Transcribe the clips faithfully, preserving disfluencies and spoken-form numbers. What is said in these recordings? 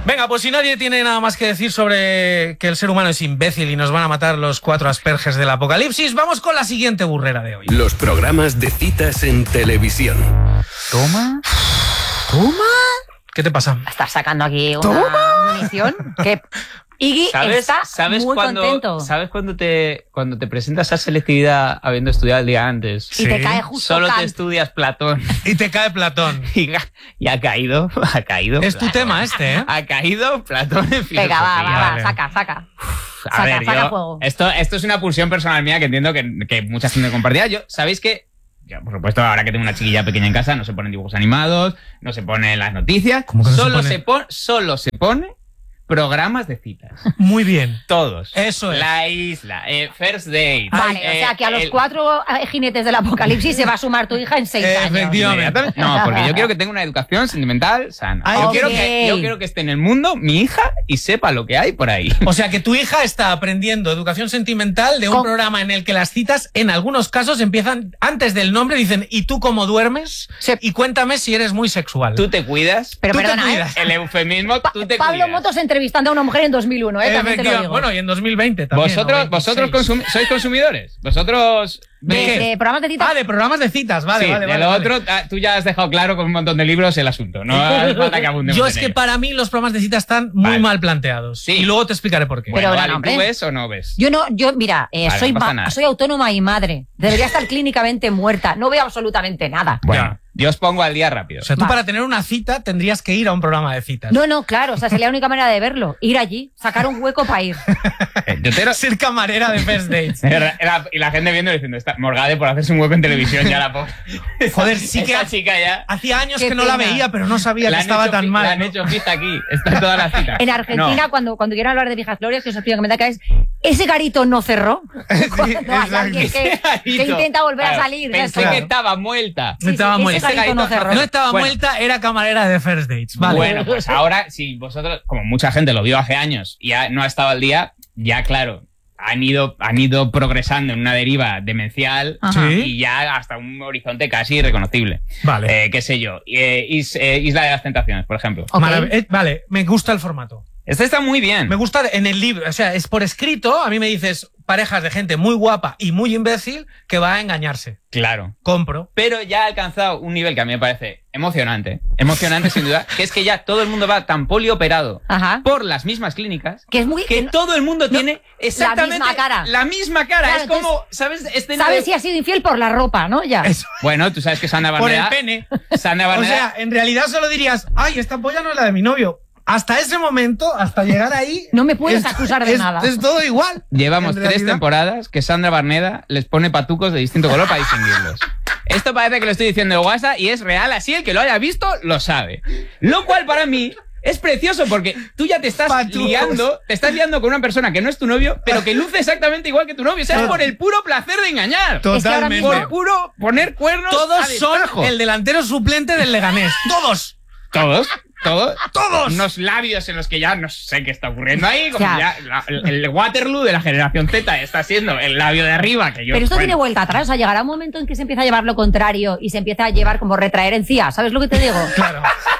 Venga, pues si nadie tiene nada más que decir sobre que el ser humano es imbécil y nos van a matar los cuatro asperges del apocalipsis, vamos con la siguiente burrera de hoy. Los programas de citas en televisión. ¿Toma? ¿Toma? ¿Qué te pasa? Estás sacando aquí una ¿Toma? munición que Iggy ¿Sabes, está ¿sabes muy cuando, contento. ¿Sabes cuando te, cuando te presentas a selectividad habiendo estudiado el día antes? Y te Sí. cae justo Solo Kant. te estudias Platón. Y te cae Platón. Y, y ha caído, ha caído. Es tu tema este, ¿eh? Ha caído Platón en filosofía. Venga, va, va, va, Vale. saca, saca. A Saca, ver, saca yo, juego. Esto, esto es una pulsión personal mía que entiendo que, que mucha gente compartía. Yo, ¿sabéis qué? Yo, por supuesto, ahora que tengo una chiquilla pequeña en casa, no se ponen dibujos animados, no se ponen las noticias. ¿Cómo que no se solo, pone? se pone, solo se pone programas de citas. Muy bien. Todos. Eso es. La isla, eh, First Date. Vale, eh, o sea que a los el- cuatro eh, jinetes del apocalipsis se va a sumar tu hija en seis años. Efectivamente. No, porque yo quiero que tenga una educación sentimental sana. Ah, yo, ok. quiero que, yo quiero que esté en el mundo mi hija y sepa lo que hay por ahí. O sea que tu hija está aprendiendo educación sentimental de un Con- programa en el que las citas, en algunos casos, empiezan antes del nombre, dicen, ¿y tú cómo duermes? Sí. Y cuéntame si eres muy sexual. Tú te cuidas. Pero Tú te perdona, ¿eh? cuidas. El eufemismo, Pa- tú te Pablo cuidas. Motos entrevistando a una mujer en dos mil uno, ¿eh? También te lo Efectivamente. digo. Bueno, y en dos mil veinte también. Vosotros, ¿no? vosotros veintiséis. consumi- sois consumidores. Vosotros. de, ¿qué? de programas de citas. Ah, de programas de citas, vale, sí, vale, de vale. lo vale. otro, ah, tú ya has dejado claro con un montón de libros el asunto. No hace falta que abundemos Yo en es que ello. para mí los programas de citas están muy Vale. mal planteados. Sí. Y luego te explicaré por qué. Bueno, Pero, vale, hombre. ¿tú ves o no ves? Yo no, yo, mira, eh, Vale, soy, no pasa ma- nada. soy autónoma y madre. Debería estar clínicamente muerta. No veo absolutamente nada. Bueno, yo os pongo al día rápido. O sea, tú Vale. para tener una cita tendrías que ir a un programa de citas. No, no, claro. O sea, sería la única manera de verlo. Ir allí, sacar un hueco para ir. Eh, yo te lo- Ser camarera de First Dates. Era- era- y la gente viendo y diciendo, está Morgade por hacerse un hueco en televisión ya la pobre. Joder, sí que Esa ha- chica ya. hacía años Qué que no la pena. veía, pero no sabía la que han estaba hecho tan fi- mal. La han ¿no? hecho fiesta aquí. Está en todas las citas. En Argentina, No. cuando, cuando quieran hablar de viejas glorias, que os pido que me da que es ese garito no cerró. Cuando hay exacto. alguien que, Ese garito. que intenta volver Claro, a salir. Pensé ¿sabes? que estaba muerta. Sí, sí, estaba ese muerta. garito no cerró. No estaba Bueno. muerta, era camarera de First Dates. Vale. Bueno, pues ahora, si vosotros, como mucha gente lo vio hace años y ya no ha estado al día, ya claro, han ido, han ido progresando en una deriva demencial Ajá. Sí. y ya hasta un horizonte casi irreconocible. Vale. Eh, qué sé yo. Eh, Is- eh, Isla de las Tentaciones, por ejemplo. Ok. Marav- eh, vale, me gusta el formato. Este está muy bien. Me gusta en el libro, o sea, es por escrito, a mí me dices parejas de gente muy guapa y muy imbécil que va a engañarse. Claro. Compro. Pero ya ha alcanzado un nivel que a mí me parece emocionante. Emocionante, sin duda. Que es que ya todo el mundo va tan polioperado Ajá. por las mismas clínicas Que es muy. que que- todo el mundo tiene exactamente misma cara. La misma cara. Claro, es como, ¿sabes? Escena ¿Sabes de- si ha sido infiel por la ropa, no? Ya. Eso, Bueno, tú sabes que Sandra por el Barneda... pene. Sandra O Barneda... sea, en realidad solo dirías, ay, esta polla no es la de mi novio. Hasta ese momento, hasta llegar ahí... No me puedes es- acusar de es- nada. Es todo igual. Llevamos En tres realidad- temporadas que Sandra Barneda les pone patucos de distinto color para distinguirlos. Esto parece que lo estoy diciendo de WhatsApp y es real, así el que lo haya visto lo sabe. Lo cual para mí es precioso porque tú ya te estás Patucos. liando, te estás liando con una persona que no es tu novio, pero que luce exactamente igual que tu novio. O sea, es por el puro placer de engañar. que ahora Totalmente. mismo- Por puro poner cuernos a Todos son destajo. el delantero suplente del Leganés. Todos. Todos, todos. Todos. Unos labios en los que ya no sé qué está ocurriendo ahí. Como Ya. ya la- el, el Waterloo de la generación Z está siendo el labio de arriba. Que yo, Pero esto bueno, tiene vuelta atrás. O sea, llegará un momento en que se empieza a llevar lo contrario y se empieza a llevar como retraer encía. ¿Sabes lo que te digo? Claro.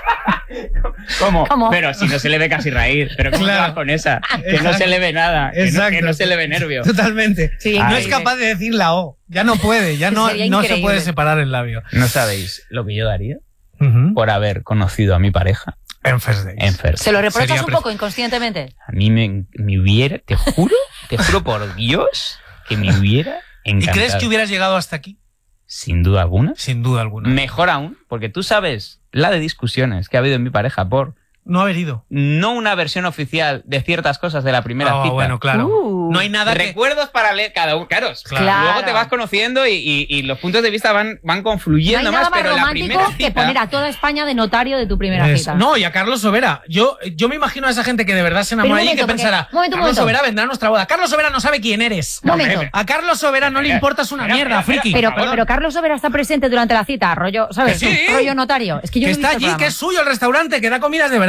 ¿Cómo? ¿Cómo? Pero si no se le ve casi raíz. Pero ¿cómo Claro. te vas con esa? Que no Exacto. se le ve nada. Que no, Exacto. que no se le ve nervio. Totalmente. Sí, no increíble. es capaz de decir la O. Ya no puede. Ya no, Sería no se increíble. puede separar el labio. No sabéis lo que yo daría Ujú. por haber conocido a mi pareja En First Dates. en First. ¿Se lo reprochas Sería un pre- poco inconscientemente? A mí me, me hubiera, te juro, te juro por Dios, que me hubiera ¿Y encantado. crees que hubieras llegado hasta aquí? Sin duda alguna. Sin duda alguna. Mejor aún, porque tú sabes la de discusiones que ha habido en mi pareja por No haber ido. no una versión oficial de ciertas cosas de la primera Ah, cita. bueno, claro. Uh. no hay nada que... Recuerdos para leer cada uno. Claro, Claro. luego te vas conociendo y, y- y los puntos de vista van, van No hay confluyendo nada más, más pero la romántico primera que cita... poner a toda España de notario de tu primera Es- cita. no, y a Carlos Sobera. Yo, yo me imagino a esa gente que de verdad se Pero un enamora allí y que momento, pensará, porque- momento, Carlos momento. Sobera vendrá a nuestra boda. Carlos Sobera no sabe quién eres. Un momento. A Carlos Sobera no le Espera, importas una espera, mierda, espera, friki. Pero, Perdón. pero Carlos Sobera está presente durante la cita, rollo, ¿sabes? Que sí. Rollo notario. Es que yo Que no he está visto el allí, que programa. es suyo el restaurante, que da comidas de verdad.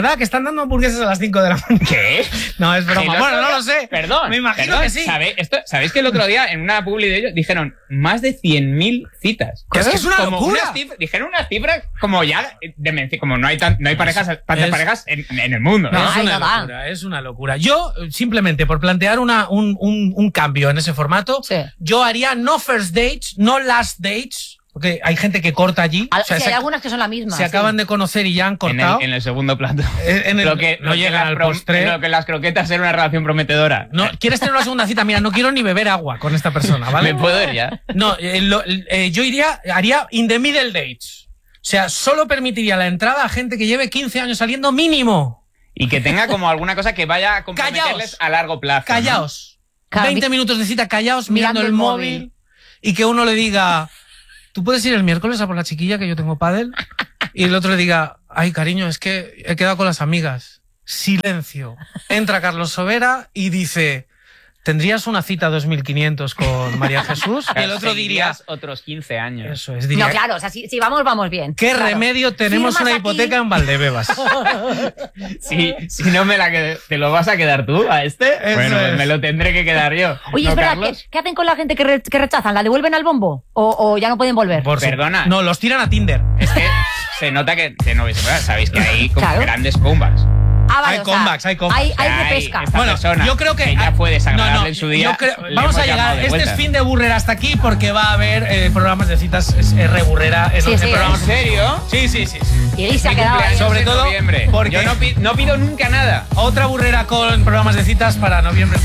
verdad que están dando hamburguesas a las cinco de la mañana. ¿Qué? No, es broma. El Bueno, otro no día- lo sé. Perdón. Me imagino perdón, que sí. ¿Sabéis, esto, ¿Sabéis que el otro día en una publi de ellos dijeron más de cien mil citas? Que es que es una Como locura. unas cif- dijeron unas cifras como ya demencia, como no hay, tan, no hay parejas, tantas Es- parejas en, en el mundo. No, ¿no? es Ay, una no da. locura, es una locura. Yo, simplemente por plantear una, un, un, un cambio en ese formato, Sí. yo haría no first dates, no last dates, porque hay gente que corta allí. Al- O sea, sí, se, hay algunas que son la misma. se acaban de conocer y ya han En cortado. el, en el segundo plato. En- en el- lo que, no lo que llegan las al prom- postre. Lo que las croquetas era una relación prometedora. No, ¿quieres tener una segunda cita? Mira, no quiero ni beber agua con esta persona, ¿vale? ¿Me puedo ir ya? No, eh, lo- eh, yo iría, haría in the middle dates. O sea, solo permitiría la entrada a gente que lleve quince años saliendo mínimo. Y que tenga como alguna cosa que vaya a comprometerles Callaos. a largo plazo. ¿no? Callaos. Claro, veinte mi- minutos de cita callaos, mirando, mirando el el móvil, móvil. y que uno le diga, ¿tú puedes ir el miércoles a por la chiquilla que yo tengo pádel? Y el otro le diga, ay, cariño, es que he quedado con las amigas. Silencio. Entra Carlos Sobera y dice, ¿tendrías una cita dos mil quinientos con María Jesús? Y el otro diría, Seguirías otros quince años. eso es, diría, No, claro, o sea, si, si vamos, vamos bien. ¿qué Claro. remedio? Tenemos Firmas una aquí. hipoteca en Valdebebas. Si, si no me la que te lo vas a quedar tú a este, Eso bueno, pues es. me lo tendré que quedar yo. Oye, ¿No, es verdad, Carlos? ¿qué, qué hacen con la gente que, re- que rechazan? ¿La devuelven al bombo? ¿O, o ya no pueden volver? Por su- Perdona. No, los tiran a Tinder. Es que se nota que, que no veis, ¿verdad? Sabéis que hay como Claro. grandes comebacks. Ah, vale, hay o sea, comebacks, hay comebacks. Hay, hay Ay, repesca. esta Bueno, persona yo creo que, ya fue desagradable no, no, en su día. yo creo- le vamos a hemos llamado llegar. de Este vuelta. es fin de Burrera hasta aquí porque va a haber eh, programas de citas es, es re burrera en Sí, los sí, programas. ¿En serio? Sí, sí, sí. sí. Y ahí se ha Mi quedado ahí. cumpleaños Sobre en todo noviembre. porque- Yo no, pi- no pido nunca nada. Otra burrera con programas de citas para noviembre.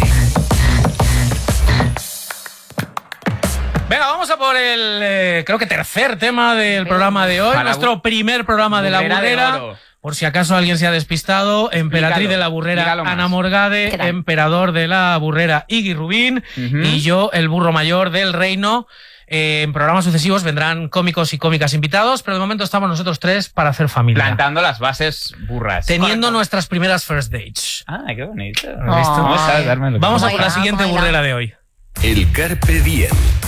Venga, vamos a por el, eh, creo que tercer tema del programa de hoy. Para Nuestro bu- primer programa de la Burrera de burrera. oro. Por si acaso alguien se ha despistado, Emperatriz Explícalo, de la Burrera, explícalo más. Ana Morgade, ¿Qué tal? Emperador de la Burrera, Iggy Rubín, Ujú. y yo, el burro mayor del reino. Eh, en programas sucesivos vendrán cómicos y cómicas invitados, pero de momento estamos nosotros tres para hacer familia. Plantando las bases burras. Teniendo Correcto. nuestras primeras first dates. Ah, qué bonito. ¿Has visto? ¿Cómo sabes darme lo que- Vamos a Muy por la bien, siguiente muy bien. burrera de hoy. El Carpe Diem.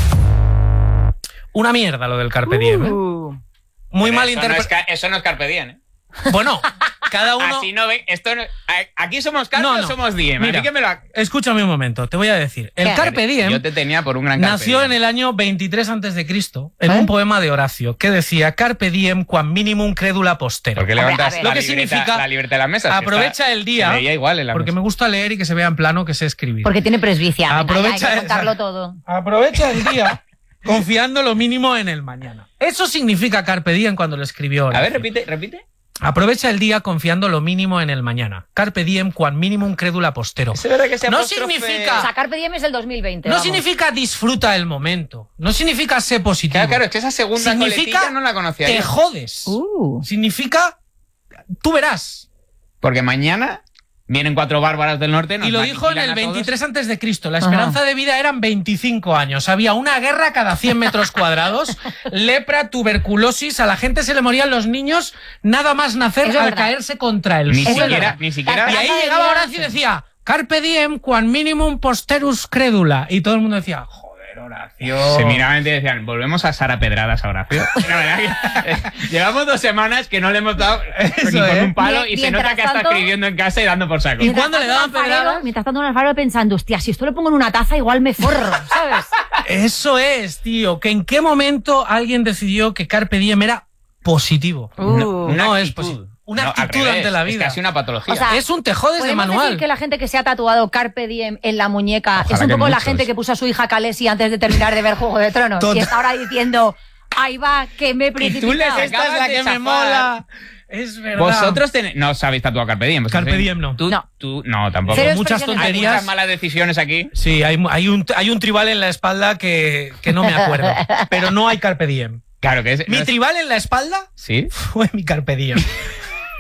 Una mierda lo del Carpe Diem. ¿eh? Uh. Muy Pero mal eso no, es, interpretado. ca- eso no es Carpe Diem, ¿eh? Bueno, cada uno. Así no ven. Esto no- a- aquí somos Carpe No, o no. somos Diem. Mira, Así que me lo. Escúchame un momento, te voy a decir. El ¿Qué? Carpe Diem Yo te tenía por un gran Carpe nació Diem. en el año veintitrés antes de Cristo en ¿Eh? un poema de Horacio que decía Carpe Diem quam minimum crédula postero. ¿Por qué A ver, levantas a ver. la, Lo que libreta, significa, la libreta de la mesa? Es que aprovecha está- el día, se leía igual en la porque mesa. me gusta leer y que se vea en plano que sé escribir. Porque tiene presbicia. Venga, ya, Aprovecha hay que esa- contarlo todo. Aprovecha el día confiando lo mínimo en el mañana. Eso significa Carpe Diem cuando lo escribió A Horacio. ver, repite, repite. Aprovecha el día confiando lo mínimo en el mañana. Carpe diem quam minimum crédula postero. ¿Es verdad que ese No apóstrofe- significa- O sea, Carpe Diem es el dos mil veinte. No vamos. significa disfruta el momento. No significa sé positivo. Claro, claro, es que esa segunda significa coletilla no la conocía te yo. jodes. Uh. Significa tú verás. Porque mañana vienen cuatro bárbaras del norte. nos Y lo dijo en aniquilan el a todos. veintitrés antes de Cristo. La esperanza de vida eran veinticinco años. Había una guerra cada cien metros cuadrados, lepra, tuberculosis, a la gente se le morían los niños nada más nacer Eso es al verdad. caerse contra el Ni suelo. siquiera, ni siquiera. Y ahí Esperanza de llegaba vida. Horacio y decía, Carpe diem quam minimum posterus credula. Y todo el mundo decía, joder, Horacio. Se miraban y decían, volvemos a Sara Pedradas a Horacio. La verdad que, eh, llevamos dos semanas que no le hemos dado Eso, ni con ¿eh? un palo Mie- y se nota mientras que está tanto- escribiendo en casa y dando por saco. ¿Y cuándo le daban Mientras tanto, un alfarero- pedradas? Mientras tanto, un alfarero pensando, hostia, si esto lo pongo en una taza, igual me forro, ¿sabes? Eso es, tío. Que en qué momento alguien decidió que Carpe diem era positivo. Uh. no Una es actitud. positivo. Una No, al actitud revés, ante la Es vida. casi una patología. O sea, Es un te jodes de ¿Podemos manual. decir que la gente que se ha tatuado Carpe Diem en la muñeca Ojalá es un que poco la muchos. gente que puso a su hija Khaleesi antes de terminar de ver Juego de Tronos? Total. Y está ahora diciendo, ahí va, que me he tú les precipitado. estás- Esta es la acabas de que me chafar. mola. Es verdad. Vosotros tenéis... No sabéis tatuar Carpe Diem. vosotros Carpe sí. diem no. Tú, No. tú- no, tampoco. Cero muchas expresiones Hay tonterías. muchas malas decisiones aquí. Sí, hay, hay, un, hay un tribal en la espalda que, que no me acuerdo. Pero no hay Carpe diem. Claro que es... Mi no es- tribal en la espalda Sí, fue mi Carpe diem.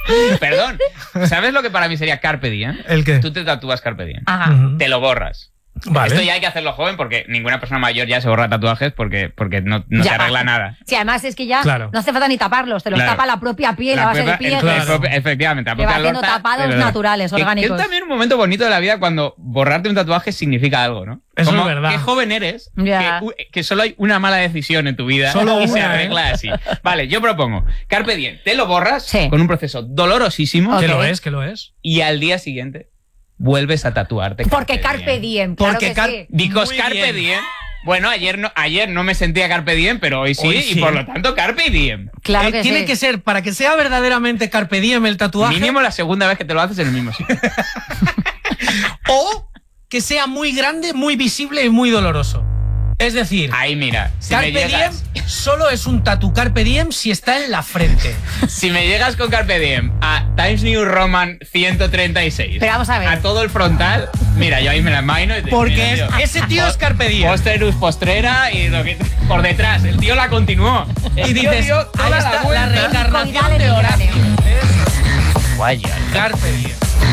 perdón. ¿Sabes lo que para mí sería Carpe Diem? ¿El qué? Tú te tatúas Carpe Diem. Ajá. Ujú. Te lo borras. Vale. Esto ya hay que hacerlo joven porque ninguna persona mayor ya se borra tatuajes porque, porque no, no Ya te arregla va. nada. Sí, además es que ya Claro. no hace falta ni taparlos, te los Claro. tapa la propia piel La a base de propia- pliegues. el- el Claro. propio- efectivamente, la Que va propia haciendo lorza, tapados pero- naturales, que- que orgánicos. es también un momento bonito de la vida cuando borrarte un tatuaje significa algo, ¿no? Eso Como es verdad. Qué joven eres, Ya. que, u- que solo hay una mala decisión en tu vida Solo y se una, arregla ¿eh? así. Vale, yo propongo, Carpe Diem, te lo borras Sí. con un proceso dolorosísimo Ok. Que lo es, que lo es. y al día siguiente vuelves a tatuarte. Porque Carpe Diem, claro Porque que car- sí. Because Muy Carpe bien. Diem. Bueno, ayer no, ayer no me sentía Carpe Diem, pero hoy sí, Hoy y sí. por lo tanto Carpe Diem. Claro Eh, que tiene sí. que ser, para que sea verdaderamente Carpe Diem el tatuaje, Mínimo la segunda vez que te lo haces en el mismo sitio. o que sea muy grande, muy visible y muy doloroso. Es decir, Ahí mira, si me Carpe Diem llegas, solo es un tatu Carpe Diem si está en la frente. si me llegas con Carpe Diem a Times New Roman ciento treinta y seis, Pero vamos a ver. a todo el frontal, mira, yo ahí me la imagino. y te- Porque mira, es- tío, ese tío es Carpe Diem. Posterus postrera y lo que por detrás, el tío la continuó. El Y tío dices, dio toda ahí la está la vuelta. reencarnación de Horacio. Vaya. Carpe Diem.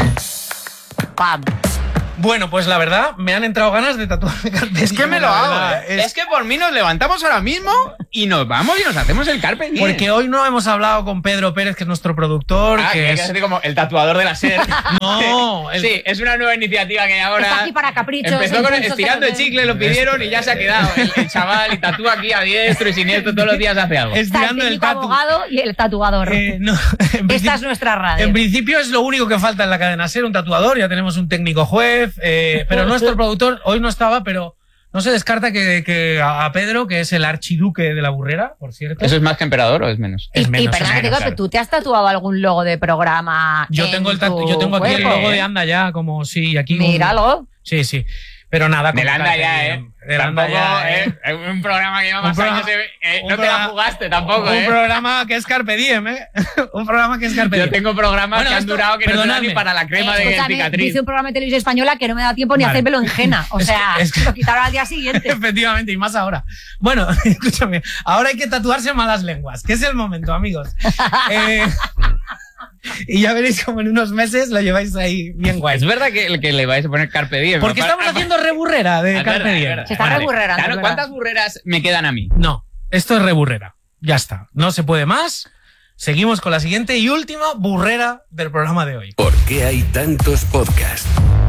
Pam. Bueno, pues la verdad, me han entrado ganas de tatuarme Carpe Diem. Es que me lo la hago, verdad. ¿eh? Es... que por mí nos levantamos ahora mismo y nos vamos y nos hacemos el Carpe Diem. Porque hoy no hemos hablado con Pedro Pérez, que es nuestro productor, Ah, que que hay es... que hacer como el tatuador de la SER. No, el- Sí, es una nueva iniciativa que hay ahora. Está aquí para caprichos, Empezó con impulsos estirando de- el chicle, lo pidieron y ya se ha quedado. El, el chaval y tatúa aquí a diestro y siniestro, todos los días hace algo. Está el estirando el técnico tatu. abogado y el tatuador. Eh, no, en Esta principio- es nuestra radio. En principio es lo único que falta en la cadena SER, un tatuador, ya tenemos un técnico juez, eh, pero nuestro productor hoy no estaba, pero no se descarta que, que a Pedro, que es el archiduque de la burrera, por cierto. ¿Eso es más que emperador o es menos? Y, es menos, y perdona es que te digo, menos, pero ¿tú te has tatuado algún logo de programa? Yo en tengo el tatu- tu yo tengo aquí el cuerpo? logo de Anda ya, como sí, aquí. un- Míralo. Sí, sí. Pero nada, Del con Anda Carpe ya, Diem. ¿eh? Del Anda Tampoco, ya, ¿eh? ¿eh? Un programa que lleva Un más programa- años. eh, un no te la programa- jugaste tampoco, Un ¿eh? programa que es Carpe Diem, ¿eh? Un programa que es Carpe Yo Diem. tengo programas Bueno, que han esto- durado que no te dan perdonadme. ni para la crema Eh, de escúchame, cicatriz. dice un programa de televisión española que no me da tiempo ni Vale. hacérmelo en Jena. O Es que- sea, es que- lo quitaron al día siguiente. Efectivamente, y más ahora. Bueno, escúchame, ahora hay que tatuarse malas lenguas, que es el momento, amigos. Eh, y ya veréis como en unos meses lo lleváis ahí bien guay. Es verdad que, que le vais a poner Carpe Diem. Porque ¿no? estamos Para- haciendo reburrera de Es Carpe verdad, es Diem. verdad. Se está Vale. reburrerando, Claro, es ¿cuántas verdad. burreras me quedan a mí? No, esto es reburrera. Ya está, no se puede más. Seguimos con la siguiente y última burrera del programa de hoy. ¿Por qué hay tantos podcasts?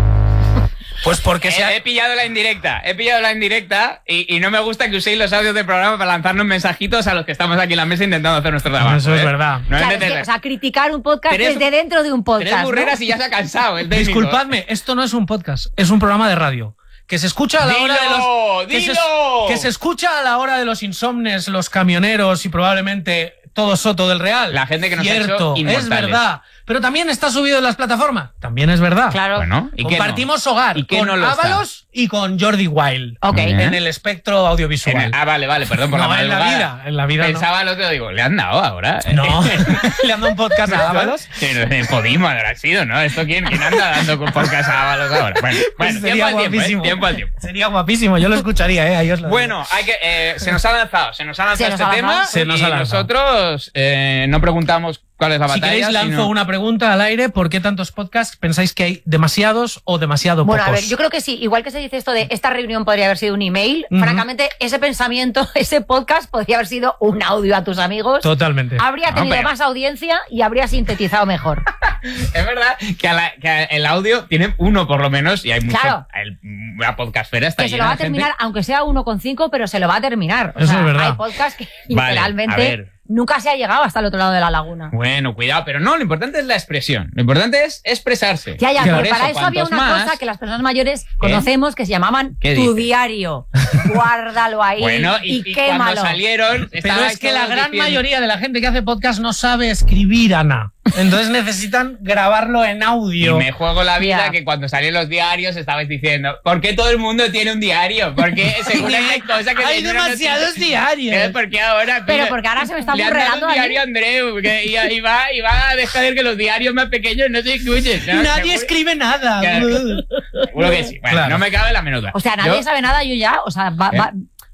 Pues porque He, se ha... he pillado la indirecta, he pillado la indirecta y, y no me gusta que uséis los audios del programa para lanzarnos mensajitos a los que estamos aquí en la mesa intentando hacer nuestro trabajo. Eso es ¿eh? verdad. No Claro, es intentes- que, o sea, criticar un podcast Tres- desde dentro de un podcast. Tres ¿no? burreras y ya se ha cansado el técnico. Disculpadme, esto no es un podcast, es un programa de radio. Que se escucha a la ¡Dilo! hora de los... Que se, ¡Dilo! que se escucha a la hora de los insomnes, los camioneros y probablemente todo Soto del Real. La gente que nos ha hecho Cierto, es inmortales. verdad. Pero también está subido en las plataformas. También es verdad. Claro. Bueno, ¿y qué no? Compartimos hogar ¿Y qué con no lo está? Ábalos y con Jordi Wild. Ok. Muy bien. En el espectro audiovisual. En el- ah, vale, vale, perdón por No, la en la madrugada. vida, en la vida no. Pensaba el otro, digo, ¿le han dado ahora? No, le han dado un podcast a Ábalos. Podimos habrá sido, ¿no? ¿Esto quién, quién anda dando con podcast a Ábalos ahora? Bueno, bueno Pues tiempo sería al tiempo, ¿eh? guapísimo. Tiempo al tiempo. Sería guapísimo, yo lo escucharía, ¿eh? Ahí os lo digo. Bueno, hay que, eh, se nos ha lanzado, se nos ha lanzado Se nos este ha tema lanzado. Se nos y ha lanzado. nosotros eh, no preguntamos cuál es la si batalla. queréis lanzo sino- una pregunta al aire. ¿Por qué tantos podcasts? ¿Pensáis que hay demasiados o demasiado Bueno, pocos? a ver, yo creo que sí. Igual que se dice esto de esta reunión podría haber sido un email, Ujú. francamente, ese pensamiento, ese podcast podría haber sido un audio a tus amigos. Totalmente. Habría No, tenido pero- más audiencia y habría sintetizado mejor. Es verdad que, a la- que a- el audio tiene uno por lo menos y hay mucho. Claro. el- la podcastfera está Que se lo llena va a de gente. terminar, aunque sea uno coma cinco, pero se lo va a terminar. O Eso sea, es verdad. hay podcasts que Vale, literalmente a ver. nunca se ha llegado hasta el otro lado de la laguna. Bueno, cuidado, pero no, lo importante es la expresión. Lo importante es expresarse. Ya, ya, Por pero para eso había cuantos una más- cosa que las personas mayores conocemos que se llamaban ¿Qué tu dices? diario. Guárdalo ahí Bueno, y, y, y quémalo. cuando salieron. Pero estabais es que la todos gran diciendo- mayoría de la gente que hace podcast no sabe escribir, Ana. Entonces necesitan grabarlo en Y audio. me juego la vida Ya. que cuando salieron los diarios estabais diciendo, ¿por qué todo el mundo tiene un diario? Porque según hay cosa que Hay en una demasiados noticia- diarios. ¿Eh? Porque ahora. Pero mira, porque ahora se me está le han dado burreando un a mí. diario a Andreu que, y, y va, y va a dejar que los diarios más pequeños no se escuchen. ¿no? Nadie Seguro- escribe nada. Claro. Seguro que sí. Bueno, Claro. no me cabe la menuda. O sea, nadie Yo- sabe nada, yo ya, o sea, va, ¿Eh? va-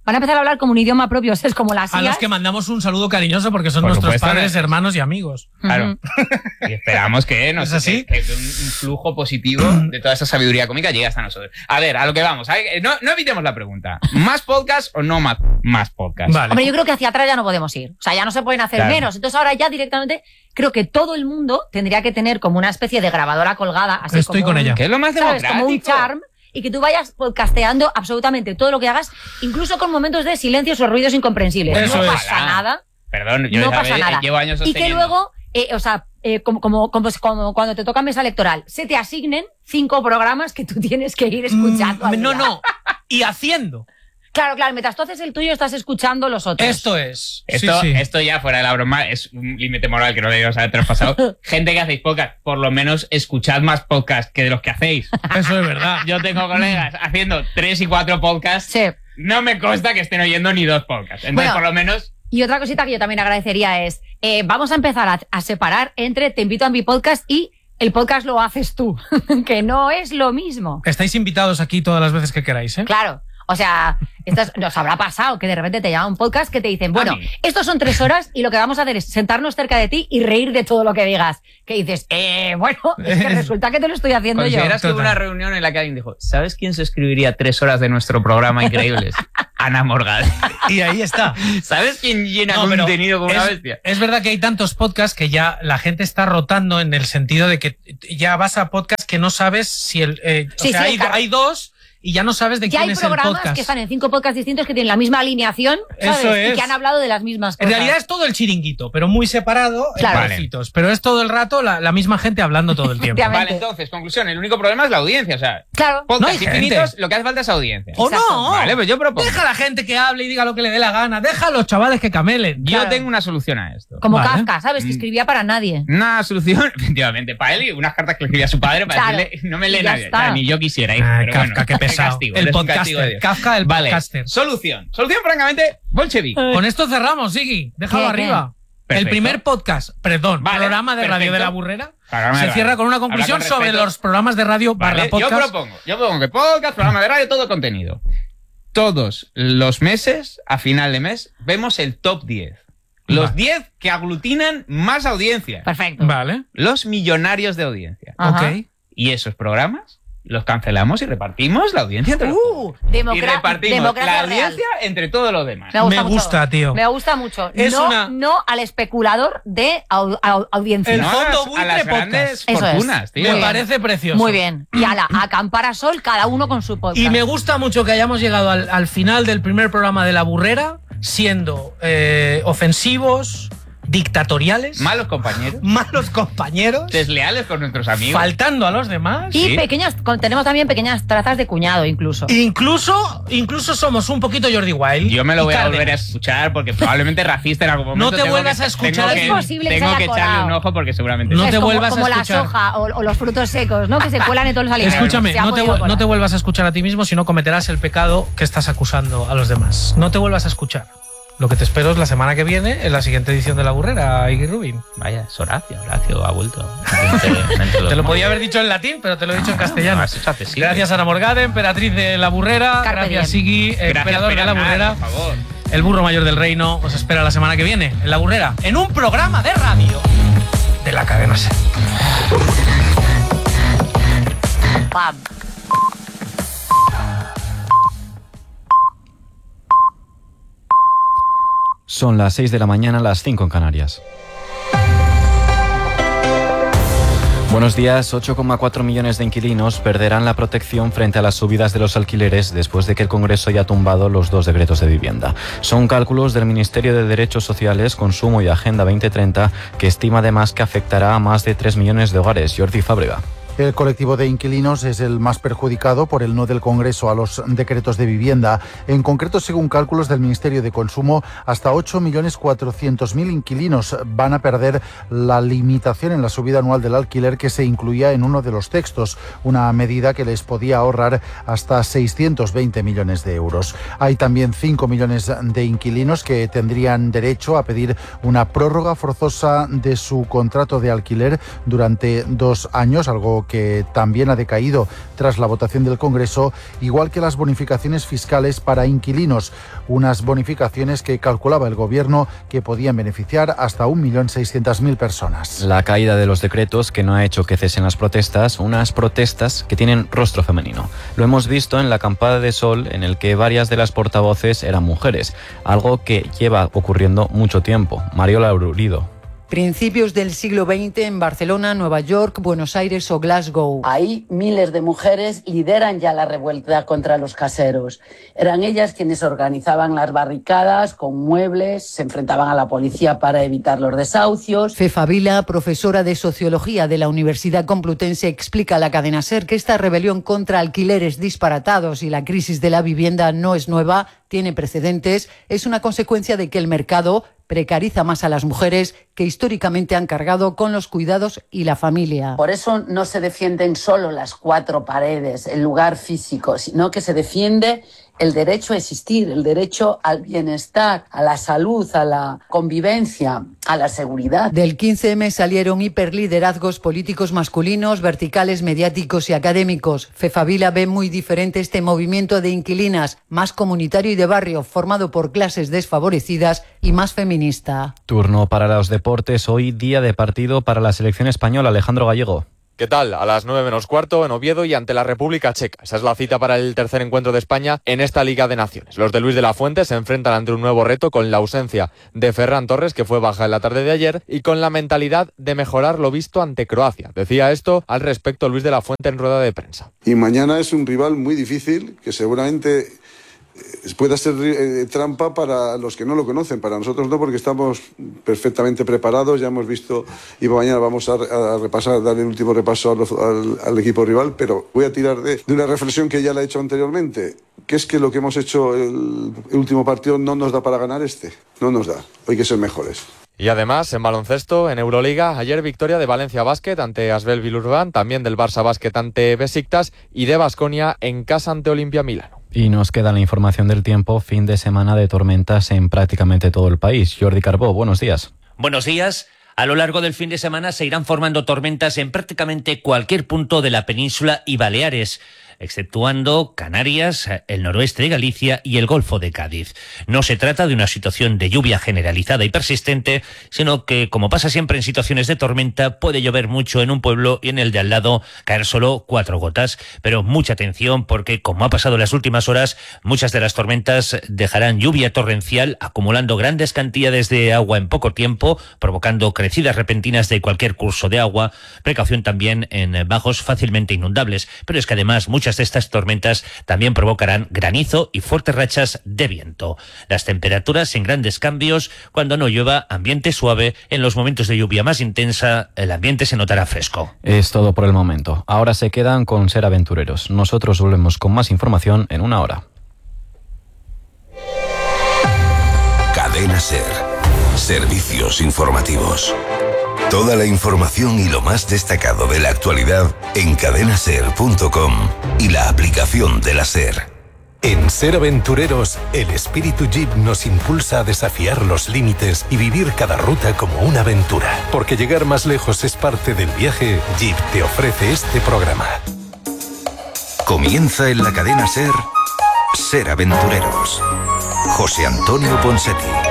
van a empezar a hablar como un idioma propio, o sea, es como las A I As. los que mandamos un saludo cariñoso porque son Por nuestros supuesto, padres, ¿no? hermanos y amigos. Claro. Y esperamos que, no ¿Es sé, así? que, que un, un flujo positivo de toda esa sabiduría cómica llegue hasta nosotros. A ver, a lo que vamos. No, no evitemos la pregunta. ¿Más podcast o no más, más podcast? Vale. Hombre, yo creo que hacia atrás ya no podemos ir. O sea, ya no se pueden hacer Claro. menos. Entonces ahora ya directamente creo que todo el mundo tendría que tener como una especie de grabadora colgada. Así Estoy como con un- ella. Que es lo más ¿sabes? democrático. Como un charm. Y que tú vayas podcasteando absolutamente todo lo que hagas, incluso con momentos de silencios o ruidos incomprensibles. Eso no es. pasa Ojalá. nada. Perdón, yo No ya pasa ve- nada. llevo años Y que sosteniendo. luego, eh, o sea, eh, como, como, como, como cuando te toca mesa electoral, se te asignen cinco programas que tú tienes que ir escuchando. al Mm, no, día. no. Y haciendo. Claro, claro, mientras tú haces el tuyo, estás escuchando los otros. Esto es. Esto, sí, sí. esto ya fuera de la broma es un límite moral que no debíamos haber traspasado. Gente que hacéis podcast, por lo menos escuchad más podcast que de los que hacéis. Eso es verdad. Yo tengo colegas haciendo tres y cuatro podcasts. Sí. No me consta que estén oyendo ni dos podcasts. Entonces, Bueno. por lo menos, Y otra cosita que yo también agradecería es, eh, vamos a empezar a, a separar entre Te invito a mi podcast y el podcast lo haces tú, que no es lo mismo. Estáis invitados aquí todas las veces que queráis, ¿eh? Claro. O sea, esto es- nos habrá pasado que de repente te llama un podcast que te dicen, bueno, A mí. estos son tres horas y lo que vamos a hacer es sentarnos cerca de ti y reír de todo lo que digas. Que dices, eh, bueno, es que resulta que te lo estoy haciendo yo. ¿consideras que hubo Total. una reunión en la que alguien dijo, ¿sabes quién se escribiría tres horas de nuestro programa Increíbles? Ana Morgade. Y ahí está. ¿Sabes quién llena No, pero contenido como una es, bestia? es verdad que hay tantos podcasts que ya la gente está rotando en el sentido de que ya vas a podcasts que no sabes si el. eh, o Sí, sea, sí, hay, claro. hay dos y ya no sabes de Ya quién hay es el programas podcast. que están en cinco podcasts distintos que tienen la misma alineación, ¿sabes? Eso Y es. que han hablado de las mismas En cosas. realidad es todo el chiringuito, pero muy separado Claro. en trocitos. Pero es todo el rato la, la misma gente hablando todo el tiempo. Efectivamente. Vale, entonces, conclusión, el único problema es la audiencia. O sea, Claro. No hay podcasts gente. infinitos, lo que hace falta es audiencia. ¡O Exacto. no! Vale, pues yo propongo. Deja a la gente que hable y diga lo que le dé la gana. Deja a los chavales que camelen. Yo Claro. tengo una solución a esto. Como Vale. Kafka, ¿sabes? Que Mm. escribía para nadie. Una solución, efectivamente, para él y unas cartas que le escribía a su padre para Claro. decirle, no me Y lee ya nadie. está. O sea, ni yo quisiera ir. Ah, pero Kafka, bueno, qué pesado. castigo, El eres un castigo de podcaster. Dios. Kafka, el Vale, podcaster. solución. Solución, francamente, bolchevique. Con esto cerramos, Sigui. Déjalo ¿Qué, arriba. Perfecto. El primer podcast, perdón, Vale, programa de radio perfecto. de la burrera, Programa de se radio. cierra con una Habla conclusión con sobre respeto. los programas de radio Vale, barra yo podcast. propongo, yo propongo que podcast, programa de radio, todo contenido. Todos los meses, a final de mes, vemos el top diez. Los Vale. diez que aglutinan más audiencia. Perfecto. Vale, Los millonarios de audiencia. Ajá. ok. Y esos programas los cancelamos y repartimos la audiencia entre los Uh, y democra- repartimos democracia la real. audiencia entre todos los demás. Me gusta, Me mucho. gusta, tío. Me gusta mucho. Es no, una- no al especulador de au- au- audiencia. El No a fondo las- a buitre las podcast. grandes Eso es. fortunas, tío. Me Muy bien. parece precioso. Muy bien. Y ala, a acampar a sol, cada uno con su podcast. Y me gusta mucho que hayamos llegado al, al final del primer programa de La Burrera siendo eh, ofensivos, dictatoriales, Malos compañeros, malos compañeros, desleales con nuestros amigos. faltando a los demás. Y Sí. pequeñas, con- tenemos también pequeñas trazas de cuñado, incluso. Incluso, incluso somos un poquito Jordi Wild. Yo me lo y voy a Cárdenas. volver a escuchar porque probablemente racista en algún momento. No te tengo vuelvas que- a escuchar. Tengo Es que, posible que se tengo haya que echarle colado. un ojo porque seguramente No sí. te Es como, vuelvas a como la escuchar. soja o, o los frutos secos, ¿no? Que se cuelan en todos los alimentos. Escúchame, Se ha no te, podido vu- colar. no te vuelvas a escuchar a ti mismo, sino cometerás el pecado que estás acusando a los demás. No te vuelvas a escuchar. Lo que te espero es la semana que viene, en la siguiente edición de La Burrera, Iggy Rubin. Vaya, es Horacio, Horacio ha vuelto. Te lo podía haber dicho en latín, pero te lo he dicho en castellano. No, has hecho accesible. Gracias Ana Morgade, emperatriz de La Burrera. Carpe Gracias diem. Iggy, Gracias, emperador de La Peranal, Burrera. por favor. El burro mayor del reino os espera la semana que viene en La Burrera, en un programa de radio de la cadena SER. Pam. Son las seis de la mañana, las cinco en Canarias. Buenos días. ocho coma cuatro millones de inquilinos perderán la protección frente a las subidas de los alquileres después de que el Congreso haya tumbado los dos decretos de vivienda. Son cálculos del Ministerio de Derechos Sociales, Consumo y Agenda veinte treinta, que estima además que afectará a más de tres millones de hogares. Jordi Fábrega. El colectivo de inquilinos es el más perjudicado por el no del Congreso a los decretos de vivienda. En concreto, según cálculos del Ministerio de Consumo, hasta ocho millones cuatrocientos mil inquilinos van a perder la limitación en la subida anual del alquiler que se incluía en uno de los textos, una medida que les podía ahorrar hasta seiscientos veinte millones de euros. Hay también cinco millones de inquilinos que tendrían derecho a pedir una prórroga forzosa de su contrato de alquiler durante dos años, algo que también ha decaído tras la votación del Congreso, igual que las bonificaciones fiscales para inquilinos, unas bonificaciones que calculaba el Gobierno que podían beneficiar hasta un millón seiscientas mil personas. La caída de los decretos que no ha hecho que cesen las protestas, unas protestas que tienen rostro femenino. Lo hemos visto en la acampada de sol, en el que varias de las portavoces eran mujeres, algo que lleva ocurriendo mucho tiempo. Mariola Urido. Principios del siglo veinte en Barcelona, Nueva York, Buenos Aires o Glasgow. Ahí miles de mujeres lideran ya la revuelta contra los caseros. Eran ellas quienes organizaban las barricadas con muebles, se enfrentaban a la policía para evitar los desahucios. Fefa Vila, profesora de Sociología de la Universidad Complutense, explica a la cadena SER que esta rebelión contra alquileres disparatados y la crisis de la vivienda no es nueva, tiene precedentes, es una consecuencia de que el mercado precariza más a las mujeres que históricamente han cargado con los cuidados y la familia. Por eso no se defienden solo las cuatro paredes, el lugar físico, sino que se defiende el derecho a existir, el derecho al bienestar, a la salud, a la convivencia, a la seguridad. Del quince eme salieron hiperliderazgos políticos masculinos, verticales, mediáticos y académicos. Fefa Vila ve muy diferente este movimiento de inquilinas, más comunitario y de barrio, formado por clases desfavorecidas y más feminista. Turno para los deportes, hoy día de partido para la selección española. Alejandro Gallego. ¿Qué tal? A las nueve menos cuarto en Oviedo y ante la República Checa. Esa es la cita para el tercer encuentro de España en esta Liga de Naciones. Los de Luis de la Fuente se enfrentan ante un nuevo reto con la ausencia de Ferran Torres, que fue baja en la tarde de ayer, y con la mentalidad de mejorar lo visto ante Croacia. Decía esto al respecto Luis de la Fuente en rueda de prensa. Y mañana es un rival muy difícil que seguramente pueda ser eh, trampa para los que no lo conocen, para nosotros no, porque estamos perfectamente preparados, ya hemos visto y mañana vamos a, a repasar, dar el último repaso al, al, al equipo rival, pero voy a tirar de, de una reflexión que ya la he hecho anteriormente, que es que lo que hemos hecho el, el último partido no nos da para ganar este, no nos da, hay que ser mejores. Y además, en baloncesto, en Euroliga, ayer victoria de Valencia Basket ante Asvel Villeurbanne, también del Barça Basket ante Besiktas y de Baskonia en casa ante Olimpia Milano. Y nos queda la información del tiempo, fin de semana de tormentas en prácticamente todo el país. Jordi Carbó, buenos días. Buenos días. A lo largo del fin de semana se irán formando tormentas en prácticamente cualquier punto de la península y Baleares, exceptuando Canarias, el noroeste de Galicia y el Golfo de Cádiz. No se trata de una situación de lluvia generalizada y persistente, sino que, como pasa siempre en situaciones de tormenta, puede llover mucho en un pueblo y en el de al lado caer solo cuatro gotas. Pero mucha atención porque, como ha pasado en las últimas horas, muchas de las tormentas dejarán lluvia torrencial, acumulando grandes cantidades de agua en poco tiempo, provocando crecidas repentinas de cualquier curso de agua. Precaución también en bajos fácilmente inundables. Pero es que además muchas de estas tormentas también provocarán granizo y fuertes rachas de viento. Las temperaturas sin grandes cambios. Cuando no llueva, ambiente suave. En los momentos de lluvia más intensa, el ambiente se notará fresco. Es todo por el momento. Ahora se quedan con Ser Aventureros. Nosotros volvemos con más información en una hora. Cadena Ser. Servicios informativos. Toda la información y lo más destacado de la actualidad en cadena ser punto com y la aplicación de la SER. En Ser Aventureros, el espíritu Jeep nos impulsa a desafiar los límites y vivir cada ruta como una aventura. Porque llegar más lejos es parte del viaje, Jeep te ofrece este programa. Comienza en la cadena SER, Ser Aventureros. José Antonio Ponseti.